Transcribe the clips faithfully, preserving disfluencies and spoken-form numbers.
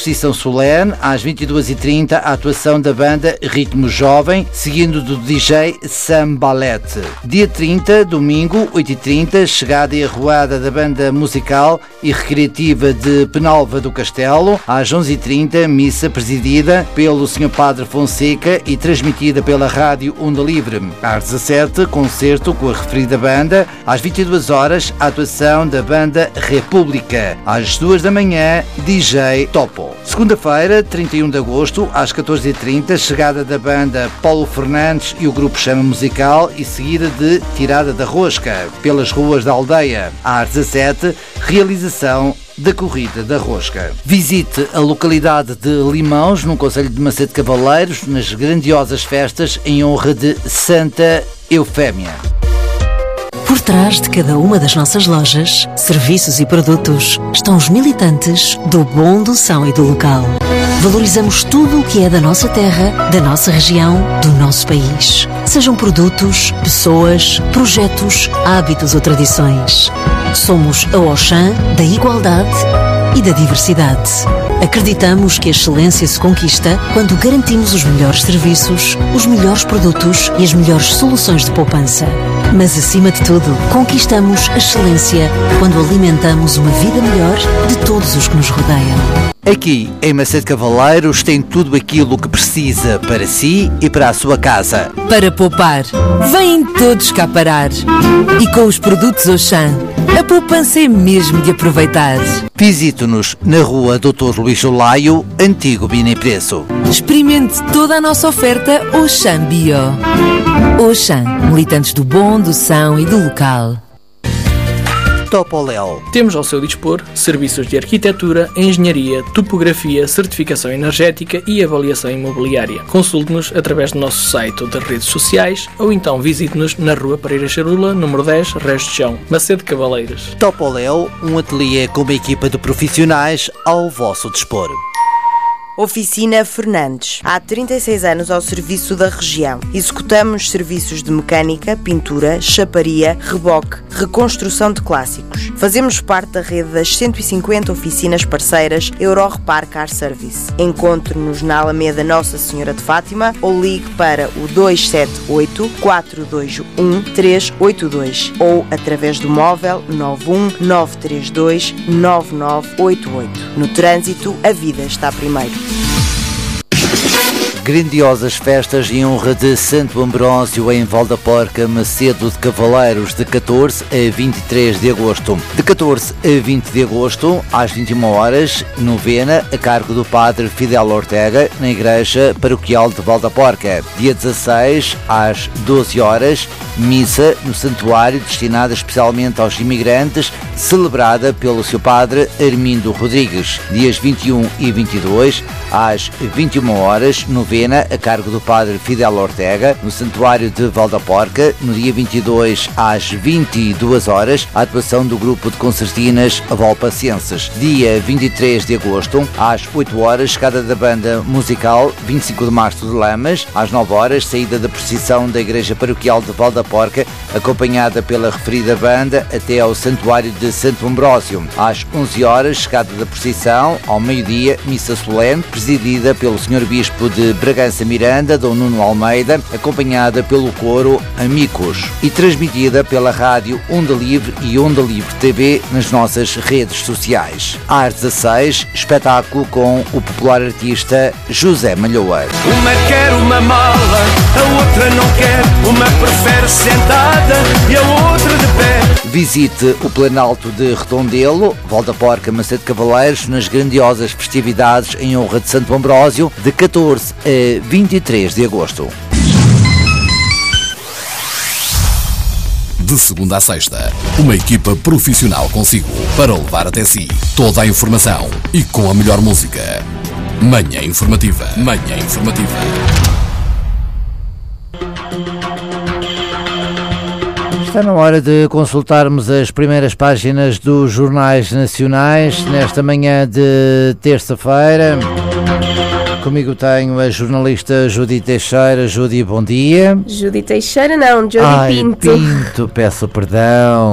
Sessão solene, às vinte e duas e trinta, a atuação da banda Ritmo Jovem, seguindo do D J Sam Balete. Dia trinta, domingo, oito e trinta, chegada e arruada da banda musical e recreativa de Penalva do Castelo. Às onze e trinta, missa presidida pelo senhor Padre Fonseca e transmitida pela rádio Onda Livre. Às dezassete, concerto com a referida banda. Às vinte e duas horas, a atuação da banda República. Às duas da manhã, D J Topo. Segunda-feira, trinta e um de agosto, às catorze e trinta, chegada da banda Paulo Fernandes e o grupo Chama Musical e seguida de Tirada da Rosca pelas ruas da aldeia. Às dezassete, realização da Corrida da Rosca. Visite a localidade de Limões, no concelho de Macedo Cavaleiros, nas grandiosas festas em honra de Santa Eufémia. Por trás de cada uma das nossas lojas, serviços e produtos estão os militantes do bom, do são e do local. Valorizamos tudo o que é da nossa terra, da nossa região, do nosso país. Sejam produtos, pessoas, projetos, hábitos ou tradições. Somos a Auchan da igualdade e da diversidade. Acreditamos que a excelência se conquista quando garantimos os melhores serviços, os melhores produtos e as melhores soluções de poupança. Mas, acima de tudo, conquistamos a excelência quando alimentamos uma vida melhor de todos os que nos rodeiam. Aqui, em Macedo Cavaleiros, tem tudo aquilo que precisa para si e para a sua casa. Para poupar, vêm todos cá parar. E com os produtos Auchan, a poupança é mesmo de aproveitar. Visite-nos na rua doutor Luís Olaio, antigo Bini Preço. Experimente toda a nossa oferta Auchan Bio. Auchan, militantes do bom, do são e do local. Topoléu. Temos ao seu dispor serviços de arquitetura, engenharia, topografia, certificação energética e avaliação imobiliária. Consulte-nos através do nosso site ou das redes sociais ou então visite-nos na rua Pereira Charula, número dez, Resto de Chão, Macedo Cavaleiros. Topoléu, um ateliê com uma equipa de profissionais ao vosso dispor. Oficina Fernandes. Há trinta e seis anos ao serviço da região. Executamos serviços de mecânica, pintura, chaparia, reboque, reconstrução de clássicos. Fazemos parte da rede das cento e cinquenta oficinas parceiras Eurorepar Car Service. Encontre-nos na Alameda Nossa Senhora de Fátima ou ligue para o dois sete oito, quatro dois um, três oito dois ou através do móvel nove um nove três dois nove nove oito oito. No trânsito, a vida está primeiro. Grandiosas festas em honra de Santo Ambrósio em Valdaporca, Macedo de Cavaleiros, de catorze a vinte e três de agosto. De catorze a vinte de agosto, às vinte e uma horas, novena a cargo do Padre Fidel Ortega, na Igreja Paroquial de Valdaporca. Dia dezasseis, às doze horas, missa no santuário destinada especialmente aos imigrantes, celebrada pelo seu Padre Armindo Rodrigues. Dias vinte e um e vinte e dois, às vinte e uma horas, novena a cargo do Padre Fidel Ortega, no Santuário de Valdaporca. No dia vinte e dois, às vinte e duas horas, a atuação do grupo de concertinas Valpacenses. Dia vinte e três de agosto, às oito horas, chegada da banda musical vinte e cinco de março de Lamas. Às nove horas, saída da procissão da Igreja Paroquial de Valdaporca, acompanhada pela referida banda até ao Santuário de Santo Ambrósio. Às onze horas, chegada da procissão. Ao meio-dia, missa solene, presidida pelo senhor Bispo de Bragança Miranda, Dom Nuno Almeida, acompanhada pelo coro Amigos e transmitida pela rádio Onda Livre e Onda Livre T V nas nossas redes sociais. Às dezasseis, espetáculo com o popular artista José Malhoa. Uma quer uma mala, a outra não quer, uma prefere sentada e a outra de pé. Visite o Planalto de Redondelo, Valdaporca, Macedo Cavaleiros, nas grandiosas festividades em honra de Santo Ambrósio, de catorze a vinte e três de agosto. De segunda a sexta, uma equipa profissional consigo para levar até si toda a informação e com a melhor música. Manhã Informativa. Manhã Informativa. Está na hora de consultarmos as primeiras páginas dos jornais nacionais nesta manhã de terça-feira. Comigo tenho a jornalista Judy Teixeira. Judy, bom dia. Judy Teixeira não, Judy Ai, Pinto. Pinto, peço perdão.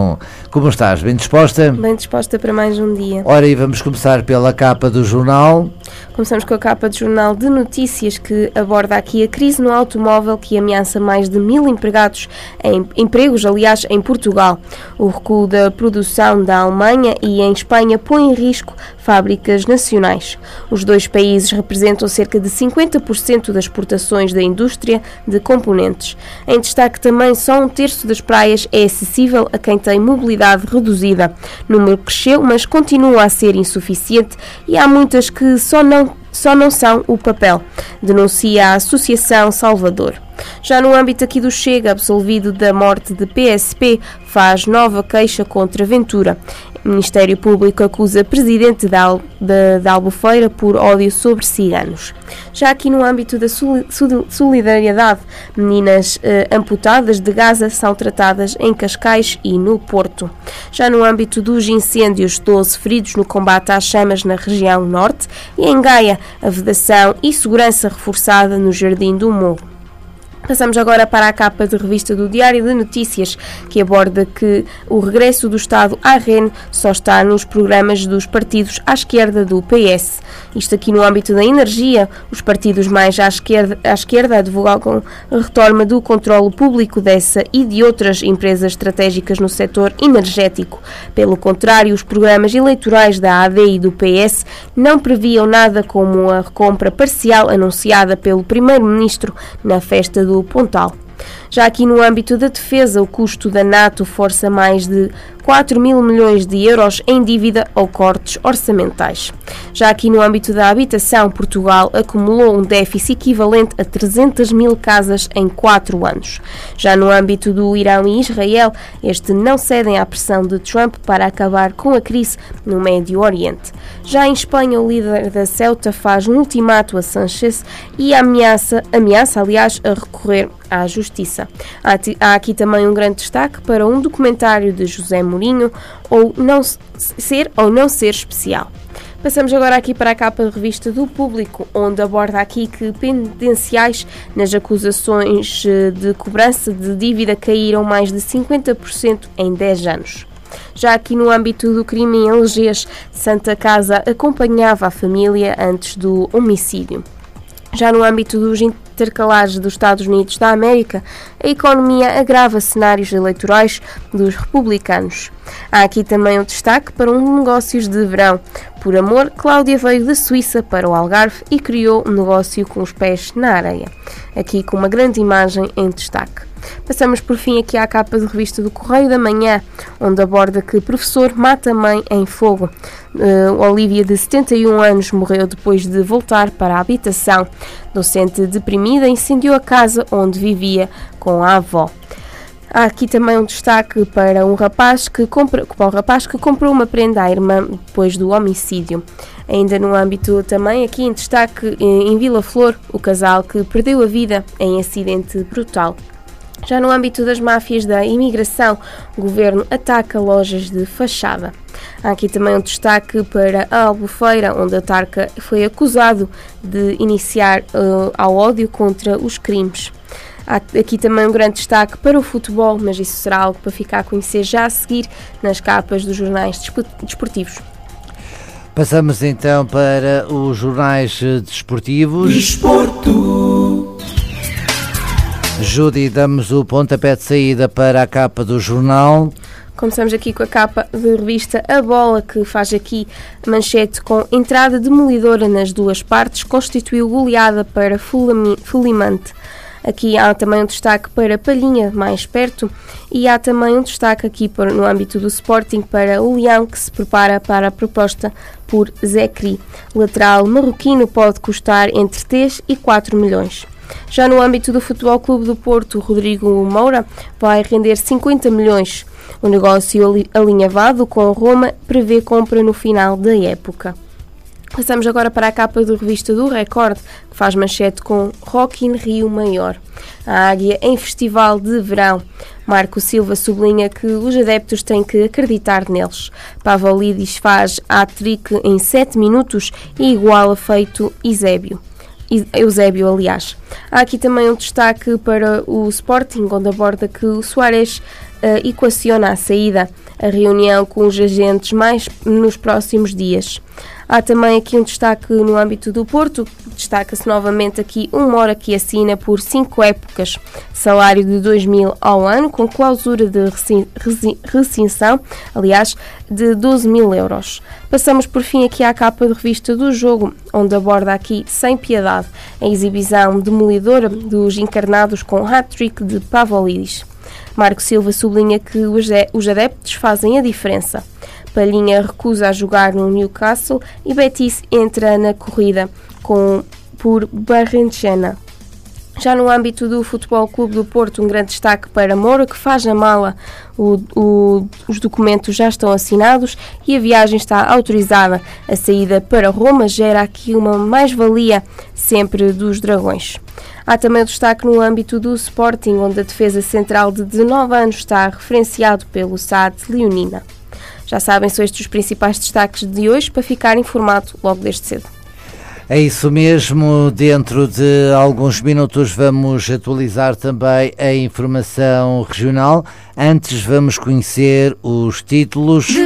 Como estás? Bem disposta? Bem disposta para mais um dia. Ora, e vamos começar pela capa do jornal. Começamos com a capa do Jornal de Notícias, que aborda aqui a crise no automóvel que ameaça mais de mil empregados em, empregos, aliás, em Portugal. O recuo da produção da Alemanha e em Espanha põe em risco fábricas nacionais. Os dois países representam cerca de cinquenta por cento das exportações da indústria de componentes. Em destaque também, só um terço das praias é acessível a quem tem mobilidade reduzida. O número cresceu, mas continua a ser insuficiente e há muitas que só não Só não são o papel, denuncia a Associação Salvador. Já no âmbito aqui do Chega, absolvido da morte de P S P, faz nova queixa contra Ventura. O Ministério Público acusa presidente da, Al, da, da Albufeira por ódio sobre ciganos. Já aqui no âmbito da solidariedade, meninas eh, amputadas de Gaza são tratadas em Cascais e no Porto. Já no âmbito dos incêndios, doze feridos no combate às chamas na região norte, e em Gaia, a vedação e segurança reforçada no Jardim do Morro. Passamos agora para a capa de revista do Diário de Notícias, que aborda que o regresso do Estado à R E N só está nos programas dos partidos à esquerda do P S. Isto aqui no âmbito da energia, os partidos mais à esquerda, à esquerda advogam a retorna do controlo público dessa e de outras empresas estratégicas no setor energético. Pelo contrário, os programas eleitorais da A D e do P S não previam nada como a recompra parcial anunciada pelo Primeiro-Ministro na festa do Pontal. Já aqui no âmbito da defesa, o custo da NATO força mais de quatro mil milhões de euros em dívida ou cortes orçamentais. Já aqui no âmbito da habitação, Portugal acumulou um déficit equivalente a trezentas mil casas em quatro anos. Já no âmbito do Irão e Israel, este não cedem à pressão de Trump para acabar com a crise no Médio Oriente. Já em Espanha, o líder da Ceuta faz um ultimato a Sánchez e ameaça, ameaça, aliás, a recorrer à justiça. Há aqui também um grande destaque para um documentário de José Mourinho, ou não ser ou não ser especial. Passamos agora aqui para a capa de revista do Público, onde aborda aqui que pendenciais nas acusações de cobrança de dívida caíram mais de cinquenta por cento em dez anos. Já aqui no âmbito do crime em Algés, Santa Casa acompanhava a família antes do homicídio. Já no âmbito dos intercalares dos Estados Unidos da América, a economia agrava cenários eleitorais dos republicanos. Há aqui também um destaque para um negócios de verão. Por amor, Cláudia veio da Suíça para o Algarve e criou um negócio com os pés na areia. Aqui com uma grande imagem em destaque. Passamos por fim aqui à capa de revista do Correio da Manhã, onde aborda que professor mata mãe em fogo. Uh, Olívia, de setenta e um anos, morreu depois de voltar para a habitação. Docente deprimida incendiou a casa onde vivia com a avó. Há aqui também um destaque para um rapaz que, compra, para um rapaz que comprou uma prenda à irmã depois do homicídio. Ainda no âmbito também, aqui em destaque, em Vila Flor, o casal que perdeu a vida em acidente brutal. Já no âmbito das máfias da imigração, o governo ataca lojas de fachada. Há aqui também um destaque para a Albufeira, onde a Tarca foi acusado de iniciar uh, ao ódio contra os crimes. Há aqui também um grande destaque para o futebol, mas isso será algo para ficar a conhecer já a seguir nas capas dos jornais desportivos. Passamos então para os jornais desportivos. Desporto. Judy, damos o pontapé de saída para a capa do jornal. Começamos aqui com a capa de revista A Bola, que faz aqui manchete com entrada demolidora nas duas partes, constituiu goleada para Fulimante. Aqui há também um destaque para Palhinha, mais perto, e há também um destaque aqui por, no âmbito do Sporting para o Leão, que se prepara para a proposta por Zecri. Lateral marroquino pode custar entre três e quatro milhões. Já no âmbito do Futebol Clube do Porto, Rodrigo Moura vai render cinquenta milhões. O negócio alinhavado com Roma prevê compra no final da época. Passamos agora para a capa da revista do Record, que faz manchete com Rock in Rio Maior. A Águia em festival de verão. Marco Silva sublinha que os adeptos têm que acreditar neles. Pavlidis faz hat-trick em sete minutos e iguala feito Eusébio. Eusébio, aliás. Há aqui também um destaque para o Sporting, onde aborda que o Suárez uh, equaciona a saída. a reunião com os agentes mais nos próximos dias. Há também aqui um destaque no âmbito do Porto, destaca-se novamente aqui um Mora que assina por cinco épocas, salário de dois mil ao ano, com clausura de rescisão, aliás, de doze mil euros. Passamos por fim aqui à capa de revista do jogo, onde aborda aqui, sem piedade, a exibição demolidora dos encarnados com hat-trick de Pavlidis. Marco Silva sublinha que os adeptos fazem a diferença. Palhinha recusa a jogar no Newcastle e Betis entra na corrida com, por Barrenchena. Já no âmbito do Futebol Clube do Porto, um grande destaque para Moura, que faz a mala. O, o, os documentos já estão assinados e a viagem está autorizada. A saída para Roma gera aqui uma mais-valia sempre dos Dragões. Há também o destaque no âmbito do Sporting, onde a defesa central de dezanove anos está referenciado pelo S A D Leonina. Já sabem, são estes os principais destaques de hoje, para ficar informado logo desde cedo. É isso mesmo, dentro de alguns minutos vamos atualizar também a informação regional. Antes vamos conhecer os títulos